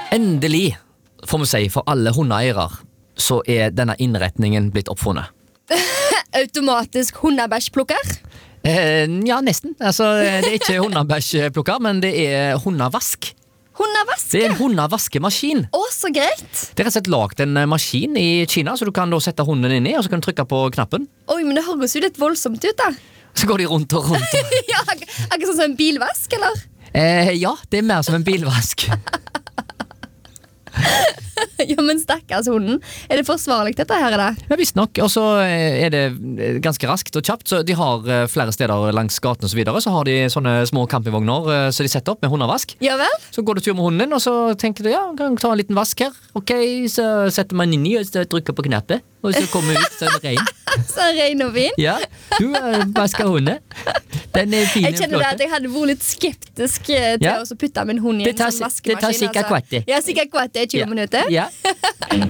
Endelig, får vi si, for alle hundeeiere, så denne innretningen blitt oppfunnet. Automatisk hundebæsjplukker? Ja, nesten. Altså, det ikke hundebæsjplukker, men det hundevask. Hundevask? Det en hundevaskemaskin. Så greit. Det rett og slett lagt en maskin i Kina, så du kan da sette hunden inn i, og så kan du trykke på knappen. Oi, men det høres jo litt voldsomt ut da. Så går de rundt og rundt. Ja, akkurat sånn som en bilvask, eller? Ja, det mer som en bilvask. Ja, men stakkars hunden. Det forsvarlig dette her, da? Ja, visst nok, og så det ganske raskt og kjapt, så de har flere steder langs gaten og så videre, så har de sånne små campingvogner så de setter opp med hundevask. Ja vel? Så går du tur med hunden din, og så tenker du, ja, kan ta en liten vask her. Ok, så setter man inn i, og så trykker på knappet, og så kommer ut, så det ren. Så ren og fin? Ja, du vasker hunden. Den fin. Jeg kjenner det at jeg hadde vært litt skeptisk til å putte min hund i en sånn vaskemaskin. Det tar sikkert kvart. Ja, sikkert kvart, 20 minutter. Ja.